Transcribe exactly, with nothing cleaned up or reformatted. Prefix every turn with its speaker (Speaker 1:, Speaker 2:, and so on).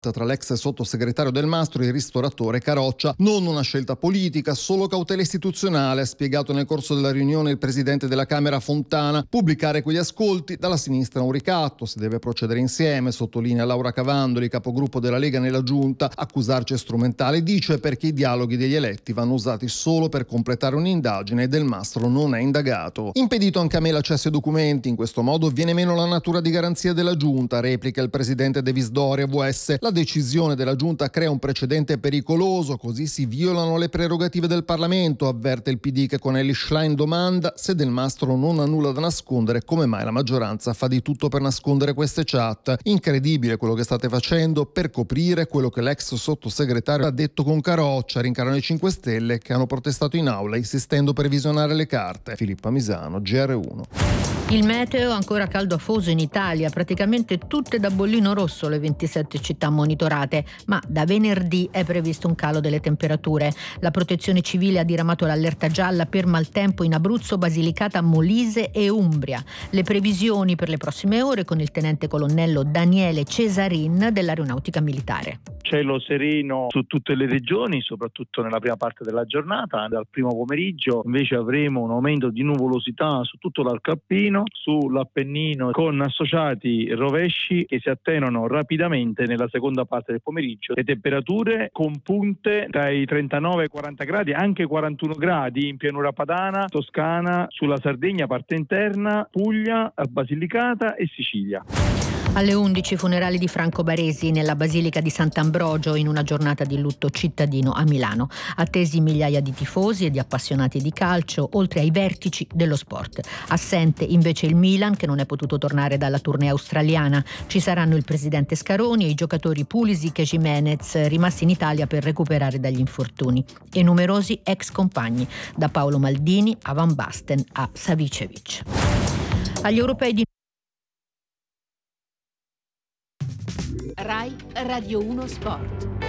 Speaker 1: tra l'ex sottosegretario Del Mastro e il ristoratore Caroccia. Non una scelta politica, solo cautela istituzionale, ha spiegato nel corso della riunione il presidente della Camera Fontana. Pubblicare quegli ascolti dalla sinistra è un ricatto, si deve procedere insieme, sottolinea Laura Cavandoli, capogruppo della Lega nella giunta. Accusarci è strumentale, dice, perché i dialoghi degli eletti vanno usati solo per completare un'indagine e Del Mastro non è indagato. Impedito anche a me l'accesso ai documenti, in questo modo viene meno la natura di garanzia della giunta, replica il presidente Davis Doria V S. La decisione della giunta crea un precedente pericoloso, così si violano le prerogative del Parlamento, avverte il P D che con Elly Schlein domanda: se Del Mastro non ha nulla da nascondere, come mai la maggioranza fa di tutto per nascondere queste chat? Incredibile quello che state facendo per coprire quello che l'ex sottosegretario ha detto con Caroccia, rincarano i cinque Stelle che hanno protestato in aula insistendo per visionare le carte. Filippa Misano, G R uno.
Speaker 2: Il meteo ancora caldo afoso in Italia, praticamente tutte da bollino rosso le ventisette città monitorate, ma da venerdì è previsto un calo delle temperature. La Protezione Civile ha diramato l'allerta gialla per maltempo in Abruzzo, Basilicata, Molise e Umbria. Le previsioni per le prossime ore con il tenente colonnello Daniele Cesarin dell'Aeronautica Militare.
Speaker 3: Cielo sereno su tutte le regioni, soprattutto nella prima parte della giornata. Dal primo pomeriggio invece avremo un aumento di nuvolosità su tutto l'arco alpino, sull'Appennino, con associati rovesci che si attenuano rapidamente nella seconda parte del pomeriggio. Le temperature con punte tra i trentanove e i quaranta gradi, anche quarantuno gradi in pianura padana, Toscana, sulla Sardegna, parte interna, Puglia, Basilicata e Sicilia.
Speaker 2: Alle undici funerali di Franco Baresi nella Basilica di Sant'Ambrogio in una giornata di lutto cittadino a Milano. Attesi migliaia di tifosi e di appassionati di calcio, oltre ai vertici dello sport. Assente invece il Milan, che non è potuto tornare dalla tournée australiana. Ci saranno il presidente Scaroni e i giocatori Pulisic e Jimenez, rimasti in Italia per recuperare dagli infortuni. E numerosi ex compagni, da Paolo Maldini a Van Basten a Savicevic. Agli europei di
Speaker 4: Rai Radio uno Sport.